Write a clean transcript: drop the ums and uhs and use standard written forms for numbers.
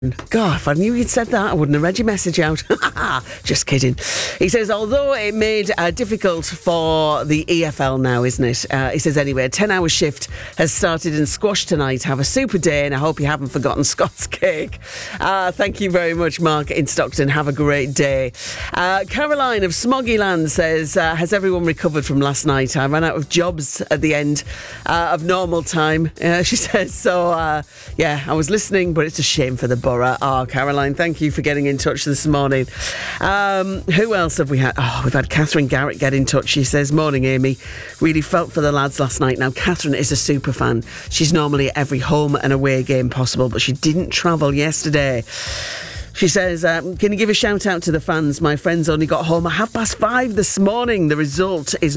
God, if I knew you'd said that, I wouldn't have read your message out. Just kidding. He says, although it made difficult for the EFL now, isn't it? He says, anyway, a 10-hour shift has started in squash tonight. Have a super day, and I hope you haven't forgotten Scott's cake. Thank you very much, Mark in Stockton. Have a great day. Caroline of Smoggyland says, has everyone recovered from last night? I ran out of jobs at the end of normal time. She says, so, yeah, I was listening, but it's a shame for the borough. Caroline, thank you for getting in touch this morning. Who else have we had? We've had Catherine Garrett get in touch. She says, morning, Amy. Really felt for the lads last night. Now, Catherine is a super fan. She's normally at every home and away game possible, but she didn't travel yesterday. She says, can you give a shout out to the fans? My friends only got home at 5:30 this morning. The result is